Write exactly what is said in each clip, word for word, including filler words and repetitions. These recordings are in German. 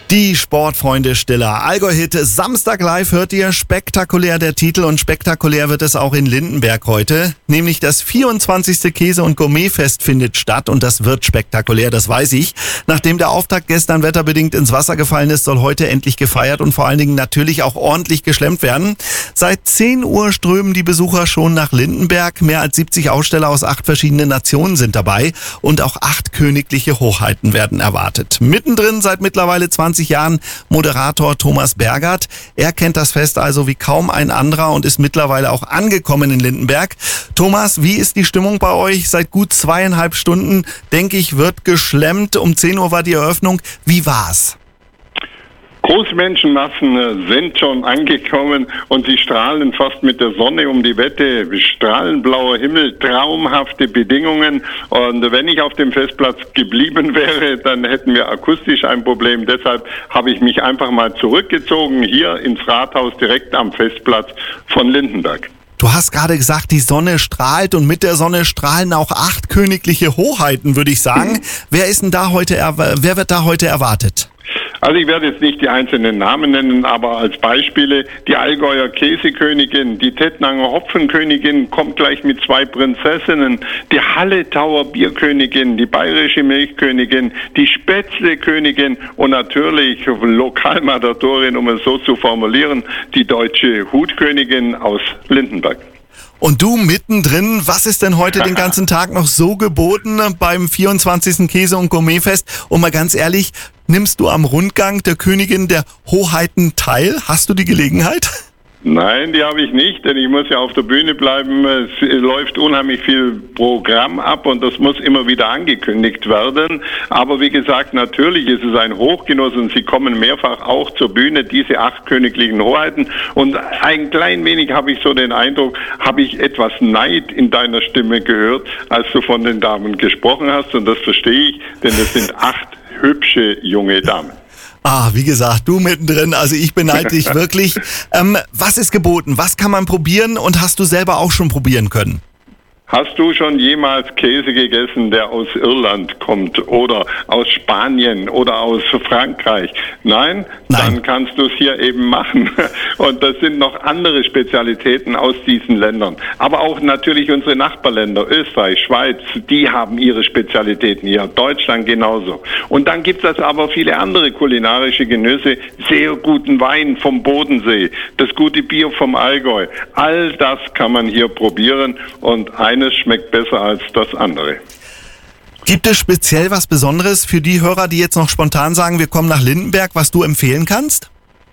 Die Sportfreunde Stiller. Allgäu-Hit Samstag live hört ihr. Spektakulär der Titel und spektakulär wird es auch in Lindenberg heute. Nämlich das vierundzwanzigste Käse- und Gourmetfest findet statt und das wird spektakulär, das weiß ich. Nachdem der Auftakt gestern wetterbedingt ins Wasser gefallen ist, soll heute endlich gefeiert und vor allen Dingen natürlich auch ordentlich geschlemmt werden. Seit zehn Uhr strömen die Besucher schon nach Lindenberg. Mehr als siebzig Aussteller aus acht verschiedenen Nationen sind dabei und auch acht königliche Hochheiten werden erwartet. Mittendrin seit mittlerweile zwanzig Jahren Moderator Thomas Bergert. Er kennt das Fest also wie kaum ein anderer und ist mittlerweile auch angekommen in Lindenberg. Thomas, wie ist die Stimmung bei euch? Seit gut zweieinhalb Stunden, denke ich, wird geschlemmt. Um zehn Uhr war die Eröffnung. Wie war's? Große Menschenmassen sind schon angekommen und sie strahlen fast mit der Sonne um die Wette. Strahlenblauer Himmel, traumhafte Bedingungen. Und wenn ich auf dem Festplatz geblieben wäre, dann hätten wir akustisch ein Problem. Deshalb habe ich mich einfach mal zurückgezogen hier ins Rathaus direkt am Festplatz von Lindenberg. Du hast gerade gesagt, die Sonne strahlt und mit der Sonne strahlen auch acht königliche Hochheiten, würde ich sagen. Mhm. Wer ist denn da heute, wer wird da heute erwartet? Also ich werde jetzt nicht die einzelnen Namen nennen, aber als Beispiele die Allgäuer Käsekönigin, die Tettnanger Hopfenkönigin kommt gleich mit zwei Prinzessinnen, die Halletauer Bierkönigin, die bayerische Milchkönigin, die Spätzlekönigin und natürlich Lokalmatadorin, um es so zu formulieren, die deutsche Hutkönigin aus Lindenberg. Und du mittendrin, was ist denn heute den ganzen Tag noch so geboten beim vierundzwanzigsten Käse- und Gourmetfest? Und mal ganz ehrlich, nimmst du am Rundgang der Königin der Hochheiten teil? Hast du die Gelegenheit? Nein, die habe ich nicht, denn ich muss ja auf der Bühne bleiben. Es läuft unheimlich viel Programm ab und das muss immer wieder angekündigt werden. Aber wie gesagt, natürlich ist es ein Hochgenuss und sie kommen mehrfach auch zur Bühne, diese acht königlichen Hoheiten. Und ein klein wenig habe ich so den Eindruck, habe ich etwas Neid in deiner Stimme gehört, als du von den Damen gesprochen hast. Und das verstehe ich, denn es sind acht hübsche junge Damen. Ah, wie gesagt, du mittendrin, also ich beneide dich wirklich. Ähm, was ist geboten? Was kann man probieren und hast du selber auch schon probieren können? Hast du schon jemals Käse gegessen, der aus Irland kommt oder aus Spanien oder aus Frankreich? Nein? Nein. Dann kannst du es hier eben machen. Und das sind noch andere Spezialitäten aus diesen Ländern. Aber auch natürlich unsere Nachbarländer, Österreich, Schweiz, die haben ihre Spezialitäten hier. Deutschland genauso. Und dann gibt es aber viele andere kulinarische Genüsse, sehr guten Wein vom Bodensee, das gute Bier vom Allgäu. All das kann man hier probieren und ein Eines schmeckt besser als das andere. Gibt es speziell was Besonderes für die Hörer, die jetzt noch spontan sagen, wir kommen nach Lindenberg, was du empfehlen kannst?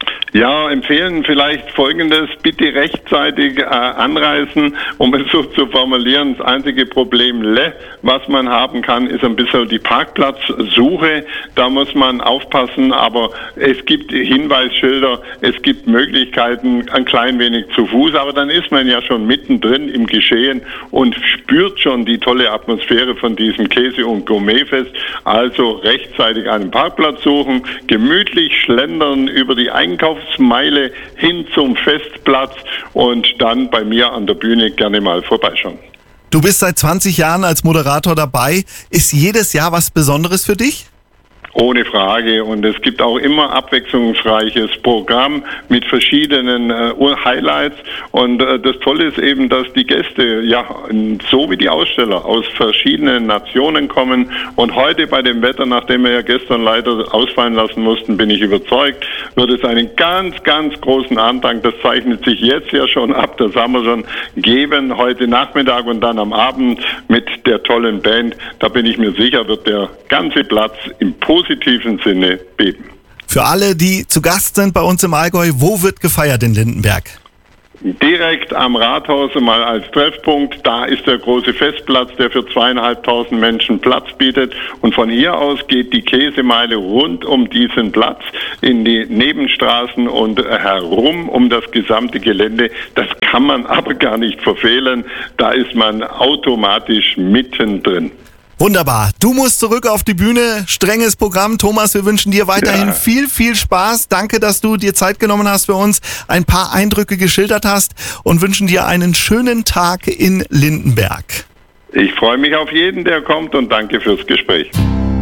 Ja, empfehlen vielleicht Folgendes, bitte rechtzeitig äh, anreisen, um es so zu formulieren. Das einzige Problem, was man haben kann, ist ein bisschen die Parkplatzsuche. Da muss man aufpassen, aber es gibt Hinweisschilder, es gibt Möglichkeiten, ein klein wenig zu Fuß, aber dann ist man ja schon mittendrin im Geschehen und spürt schon die tolle Atmosphäre von diesem Käse- und Gourmetfest. Also rechtzeitig einen Parkplatz suchen, gemütlich schlendern über die Einkaufs Meile hin zum Festplatz und dann bei mir an der Bühne gerne mal vorbeischauen. Du bist seit zwanzig Jahren als Moderator dabei. Ist jedes Jahr was Besonderes für dich? Ohne Frage. Und es gibt auch immer abwechslungsreiches Programm mit verschiedenen äh, Highlights. Und äh, das Tolle ist eben, dass die Gäste, ja, so wie die Aussteller, aus verschiedenen Nationen kommen. Und heute bei dem Wetter, nachdem wir ja gestern leider ausfallen lassen mussten, bin ich überzeugt, wird es einen ganz, ganz großen Andrang. Das zeichnet sich jetzt ja schon ab. Das haben wir schon geben heute Nachmittag und dann am Abend mit der tollen Band. Da bin ich mir sicher, wird der ganze Platz im positiven Sinne beben. Für alle, die zu Gast sind bei uns im Allgäu, wo wird gefeiert in Lindenberg? Direkt am Rathaus mal als Treffpunkt. Da ist der große Festplatz, der für zweieinhalbtausend Menschen Platz bietet. Und von hier aus geht die Käsemeile rund um diesen Platz in die Nebenstraßen und herum um das gesamte Gelände. Das kann man aber gar nicht verfehlen. Da ist man automatisch mittendrin. Wunderbar. Du musst zurück auf die Bühne. Strenges Programm. Thomas, wir wünschen dir weiterhin ja. viel, viel Spaß. Danke, dass du dir Zeit genommen hast für uns, ein paar Eindrücke geschildert hast und wünschen dir einen schönen Tag in Lindenberg. Ich freue mich auf jeden, der kommt und danke fürs Gespräch.